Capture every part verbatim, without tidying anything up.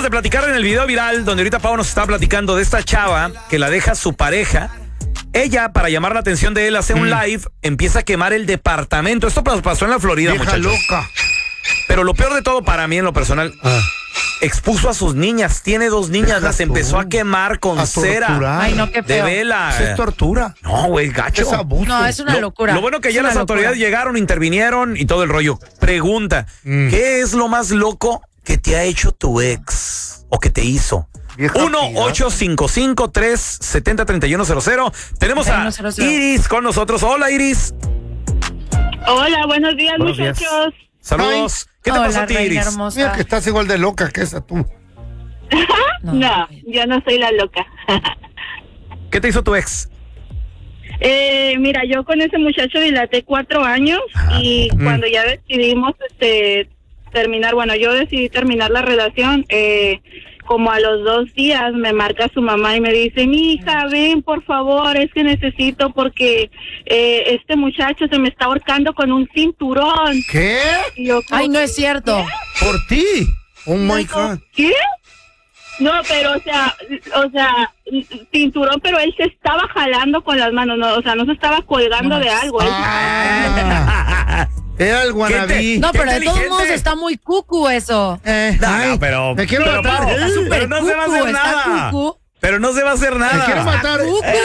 de platicar en el video viral, donde ahorita Pau nos está platicando de esta chava que la deja su pareja. Ella, para llamar la atención de él, hace mm. un live, empieza a quemar el departamento. Esto pasó en la Florida, Vieja muchachos. loca. Pero lo peor de todo para mí, en lo personal, ah. expuso a sus niñas. Tiene dos niñas, Deja las tú. empezó a quemar con a cera. Torturar. Ay, no, qué feo. De vela. Eso es tortura. No, güey, gacho. Es abuso. No, es una lo, locura. Lo bueno que es ya las locura. autoridades llegaron, intervinieron y todo el rollo. Pregunta, mm. ¿qué es lo más loco que te ha hecho tu ex o que te hizo? uno ocho cinco cinco, tres siete cero, tres uno cero cero. Tenemos a Iris con nosotros. Hola, Iris. Hola, buenos días, buenos muchachos. Días. Saludos. Ay. ¿Qué te Hola, pasó a ti, Iris? Hermosa. Mira que estás igual de loca que esa tú. no, no, yo no soy la loca. ¿Qué te hizo tu ex? Eh, mira, yo con ese muchacho dilaté cuatro años ah. y mm. cuando ya decidimos este terminar, bueno, yo decidí terminar la relación, eh, como a los dos días me marca su mamá y me dice, mi hija, ven por favor, es que necesito porque eh, este muchacho se me está ahorcando con un cinturón. ¿Qué? Y yo, Ay, no es cierto. ¿Qué? ¿Por ti? Oh my God. ¿Qué? No, pero o sea, o sea, cinturón, pero él se estaba jalando con las manos, no, o sea, no se estaba colgando no. de algo. Ah. Era el guanabí. No, pero de todos modos está muy cucu eso. Eh, no, ay, no, pero me quiero pero, matar. Pero, está pero no cucu, se va a hacer nada. Cucu. Pero no se va a hacer nada. Me quiero matar.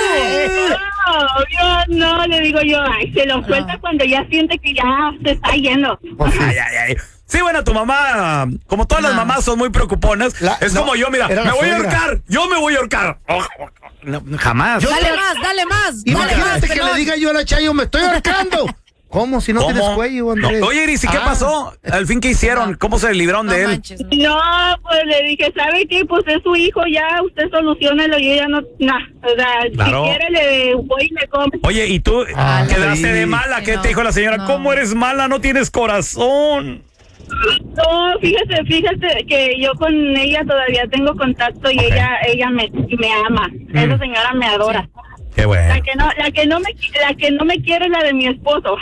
No, yo no, le digo yo, ay, se lo suelta no. cuando ya siente que ya se está yendo. Pues sí. Ay, ay, ay. Sí, bueno, tu mamá, como todas no. las mamás son muy preocuponas, la, es no, como yo, mira, me voy a ahorcar, yo me voy a ahorcar. Oh, no, jamás. Yo dale te... más, dale más. Imagínate que no. le diga yo a la Chayo, me estoy ahorcando. ¿Cómo? Si no ¿Cómo? tienes cuello, Andrés. No. Oye, Iris, ¿y qué ah. pasó? Al fin, ¿qué hicieron? No. ¿Cómo se libraron no de él? Manches, no. no, pues le dije, ¿sabe qué? Pues es su hijo, ya, usted soluciónelo y ella no, nah, o sea, claro. si quiere le voy y me compro. Oye, ¿y tú ah, quedaste sí. de mala? ¿Qué no, te dijo la señora? No. ¿Cómo eres mala? No tienes corazón. No, fíjese, fíjese que yo con ella todavía tengo contacto y okay. ella ella me, me ama. Mm. Esa señora me adora. Sí. Qué bueno. La que no, la que no me, la que no me quiere es la de mi esposo.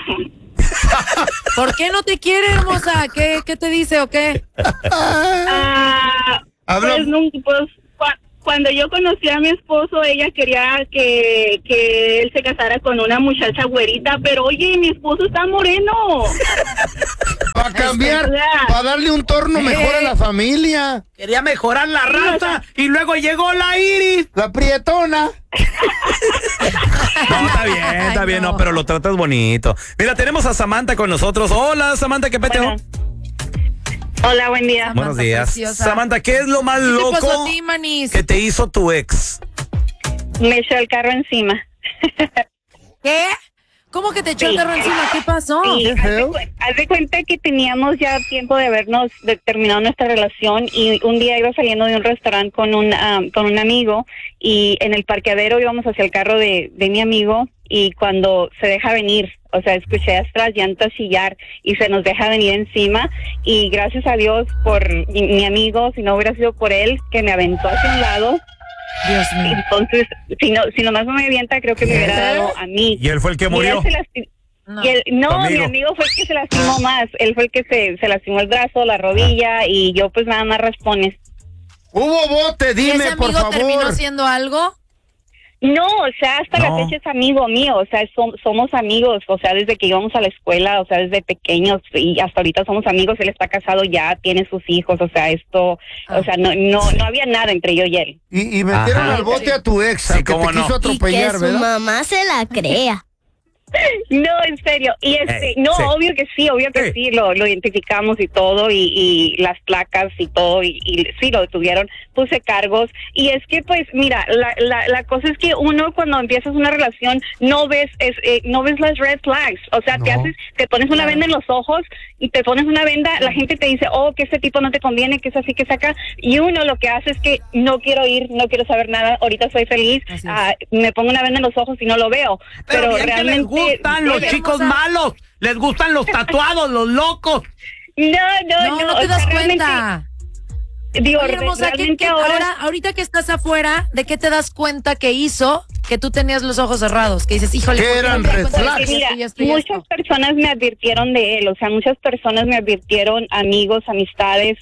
¿Por qué no te quiere, hermosa? ¿Qué, qué te dice o qué? Ah, pues, no, pues cuando yo conocí a mi esposo, ella quería que, que él se casara con una muchacha güerita, pero oye, mi esposo está moreno. Para cambiar, para darle un torno mejor a la familia. Quería mejorar la raza y luego llegó la Iris. La prietona. No, está bien, está Ay, bien, no. no, pero lo tratas bonito. Mira, tenemos a Samantha con nosotros. Hola, Samantha, ¿qué peteo? Bueno. Hola, buen día. Samantha, buenos días. Preciosa. Samantha, ¿qué es lo más ¿Qué loco te pasó a ti, Manis? que te hizo tu ex? Me echó el carro encima. ¿Qué? ¿Cómo que te echó sí. el carro encima? ¿Qué pasó? Sí, haz, de, haz de cuenta que teníamos ya tiempo de habernos de, terminado nuestra relación y un día iba saliendo de un restaurante con un um, con un amigo y en el parqueadero íbamos hacia el carro de, de mi amigo y cuando se deja venir, o sea, escuché atrás llantas chillar y se nos deja venir encima y gracias a Dios por mi, mi amigo, si no hubiera sido por él que me aventó hacia un lado. Dios mío. Entonces, si no, si nomás no me avienta, creo que me hubiera dado a mí. ¿Y él fue el que murió? Lasti- no, y él, no amigo? mi amigo fue el que se lastimó más. Él fue el que se, se lastimó el brazo, la rodilla y yo pues nada más raspones. Hubo bote, dime, ¿Ese por amigo favor. terminó haciendo algo? No, o sea, hasta no. la fecha es amigo mío, o sea, som, somos amigos, o sea, desde que íbamos a la escuela, o sea, desde pequeños y hasta ahorita somos amigos, él está casado ya, tiene sus hijos, o sea, esto, ah. o sea, no no no había nada entre yo y él. Y, y metieron Ajá. al bote a tu ex, sí, que te no. quiso atropellar, y que su ¿verdad? mamá se la crea. No, en serio, y este, hey, no, sí. obvio que sí, obvio que sí, sí lo, lo identificamos y todo, y, y las placas y todo, y, y sí lo detuvieron, puse cargos, y es que pues, mira, la, la, la cosa es que uno cuando empiezas una relación, no ves, es, eh, no ves las red flags, o sea, no. te haces, te pones una venda en los ojos, y te pones una venda, la gente te dice, oh, que este tipo no te conviene, que es así, que es acá, y uno lo que hace es que no quiero ir, no quiero saber nada, ahorita soy feliz, uh, me pongo una venda en los ojos y no lo veo, pero, pero realmente gustan los chicos malos, les gustan los tatuados, los locos. No, no, no, no, no te das o sea, cuenta. Digo, Oye, hermosa, ¿qué, qué, ahora... ahora, ahorita que estás afuera, ¿de qué te das cuenta que hizo que tú tenías los ojos cerrados? Que dices, híjole, ¿qué eran red flags? Mira, muchas personas me advirtieron de él, o sea, muchas personas me advirtieron, amigos, amistades,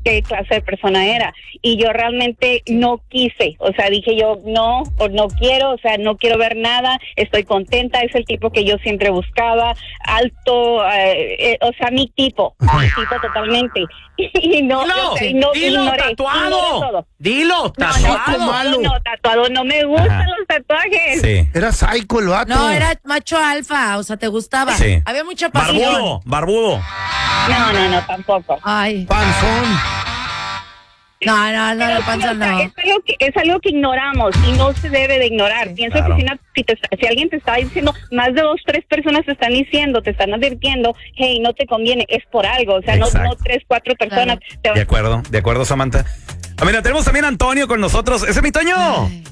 qué clase de persona era. Y yo realmente no quise, o sea, dije yo no, o no quiero, o sea, no quiero ver nada, estoy contenta, es el tipo que yo siempre buscaba, alto, eh, eh, o sea, mi tipo, mi tipo totalmente. Y no, Dilo, o sea, y no dilo, ignoré, tatuado. ignoré todo. Dilo, No, tatuado. no, malo. no, tatuado, no me gustan Ajá. los tatuajes. Sí. Era psycho el vato. No, era macho alfa, o sea, te gustaba. Sí. Había mucha pasión. Barbudo, barbudo. No, no, no, tampoco. Ay. Panzón. No, no, no, Pero el panza sí, o sea, no. Es algo, que, es algo que ignoramos y no se debe de ignorar. Sí, Pienso claro. que si, una- si, te- si alguien te está diciendo, más de dos, tres personas te están diciendo, te están advirtiendo, hey, no te conviene, es por algo. O sea, no, Exacto. no tres, cuatro personas. Te De acuerdo, de acuerdo, Samantha. Ah, mira, tenemos también a Antonio con nosotros. ¡Ese es mi Toño! Ay.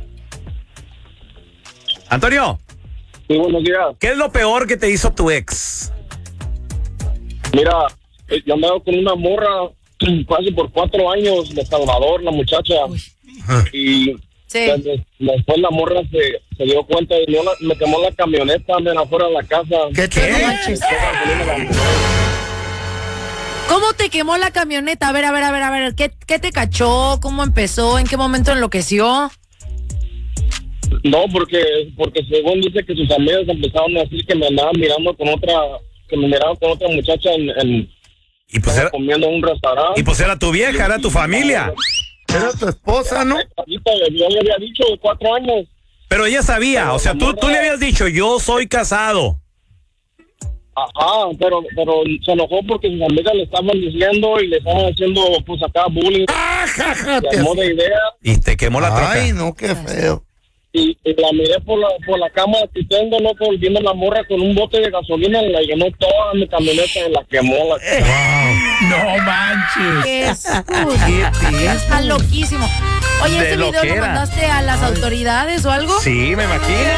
Antonio, Sí, buenos días. ¿qué es lo peor que te hizo tu ex? Mira, eh, yo andaba con una morra casi por cuatro años de Salvador, la muchacha. Uy. Y Sí. des- después la morra se, se dio cuenta y no la- me quemó la camioneta, me afuera de la casa. ¿Qué te No manches. ¿Cómo te quemó la camioneta? A ver, a ver, a ver, a ver. ¿Qué, qué te cachó? ¿Cómo empezó? ¿En qué momento enloqueció? No, porque porque según dice que sus amigas empezaron a decir que me andaban mirando con otra, que me miraban con otra muchacha en, en Y pues, era, comiendo en un restaurante. y pues era tu vieja, era tu familia. Era tu esposa, ¿no? Ahorita yo le había dicho de cuatro años. Pero ella sabía, o sea, tú, tú le habías dicho, yo soy casado. Ajá, pero pero se enojó porque sus amigas le estaban diciendo y le estaban haciendo pues acá bullying. Ah, ja, ja, Se te- armó de idea Y te quemó la troca. Ay, no, qué feo. y, y la miré por la por la cama tengo, no volviendo la morra con un bote de gasolina, la llenó toda mi camioneta y la quemó. La... No manches. Jesús. Está loquísimo. Oye, De ¿ese video lo loquera. mandaste a las autoridades o algo? Sí, me imagino.